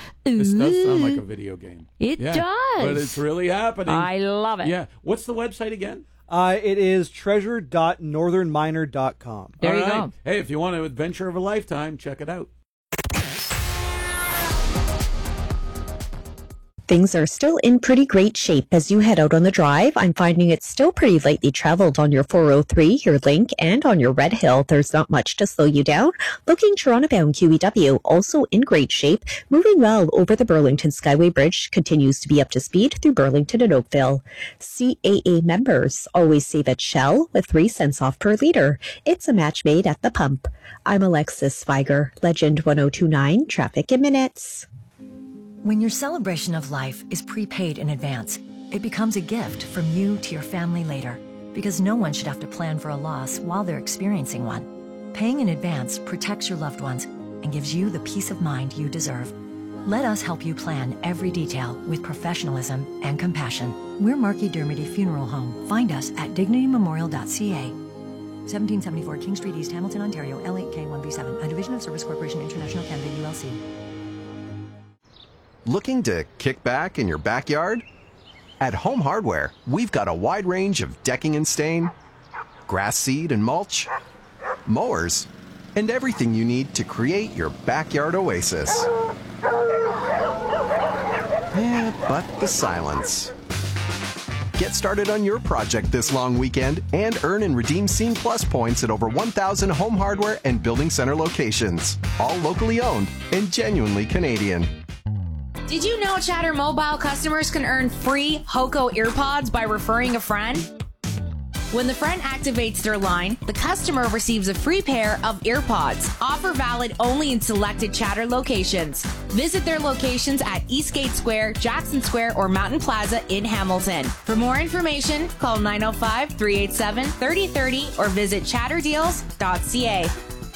This does sound like a video game. It does. But it's really happening. I love it. Yeah. What's the website again? It is treasure.northernminer.com. There you go. Hey, if you want an adventure of a lifetime, check it out. Things are still in pretty great shape as you head out on the drive. I'm finding it's still pretty lightly traveled on your 403, your Link, and on your Red Hill. There's not much to slow you down. Looking Toronto-bound QEW, also in great shape, moving well over the Burlington Skyway Bridge, continues to be up to speed through Burlington and Oakville. CAA members always save at Shell with 3 cents off per litre. It's a match made at the pump. I'm Alexis Sviger, Legend 1029, Traffic in Minutes. When your celebration of life is prepaid in advance, it becomes a gift from you to your family later, because no one should have to plan for a loss while they're experiencing one. Paying in advance protects your loved ones and gives you the peace of mind you deserve. Let us help you plan every detail with professionalism and compassion. We're Marquis Dermody Funeral Home. Find us at dignitymemorial.ca. 1774 King Street East, Hamilton, Ontario, L8K1B7, a division of Service Corporation International Canada, ULC. Looking to kick back in your backyard? At Home Hardware, we've got a wide range of decking and stain, grass seed and mulch, mowers, and everything you need to create your backyard oasis. Yeah, but the silence. Get started on your project this long weekend and earn and redeem Scene Plus points at over 1,000 Home Hardware and Building Center locations, all locally owned and genuinely Canadian. Did you know Chatter Mobile customers can earn free Hoco EarPods by referring a friend? When the friend activates their line, the customer receives a free pair of EarPods. Offer valid only in selected Chatter locations. Visit their locations at Eastgate Square, Jackson Square, or Mountain Plaza in Hamilton. For more information, call 905-387-3030 or visit chatterdeals.ca.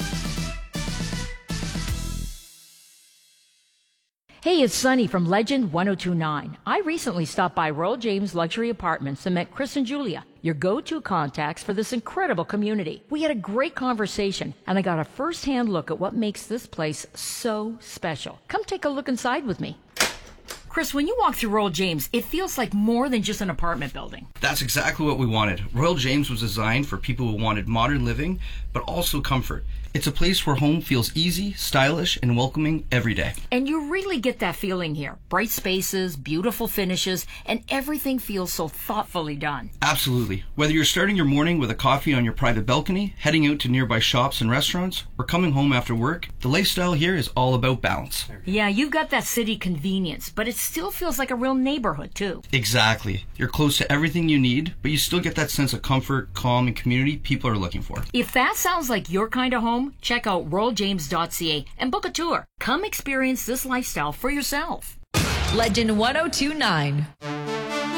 Hey, it's Sunny from Legend 1029. I recently stopped by Royal James Luxury Apartments and met Chris and Julia, your go-to contacts for this incredible community. We had a great conversation, and I got a first-hand look at what makes this place so special. Come take a look inside with me. Chris, when you walk through Royal James, it feels like more than just an apartment building. That's exactly what we wanted. Royal James was designed for people who wanted modern living, but also comfort. It's a place where home feels easy, stylish, and welcoming every day. And you really get that feeling here. Bright spaces, beautiful finishes, and everything feels so thoughtfully done. Absolutely. Whether you're starting your morning with a coffee on your private balcony, heading out to nearby shops and restaurants, or coming home after work, the lifestyle here is all about balance. Yeah, you've got that city convenience, but it still feels like a real neighborhood, too. Exactly. You're close to everything you need, but you still get that sense of comfort, calm, and community people are looking for. If that sounds like your kind of home, check out royaljames.ca and book a tour. Come experience this lifestyle for yourself. Legend 1029.